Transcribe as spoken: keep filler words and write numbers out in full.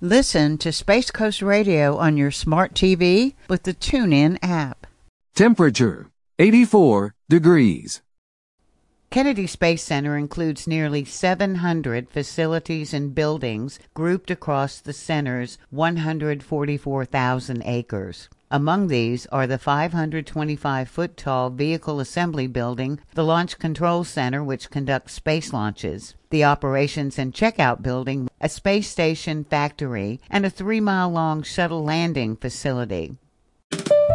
Listen to Space Coast Radio on your smart T V with the TuneIn app. Temperature, eighty-four degrees. Kennedy Space Center includes nearly seven hundred facilities and buildings grouped across the center's one hundred forty-four thousand acres. Among these are the five hundred twenty-five foot tall Vehicle Assembly Building, the Launch Control Center, which conducts space launches, the Operations and Checkout Building, a space station factory, and a three mile long shuttle landing facility.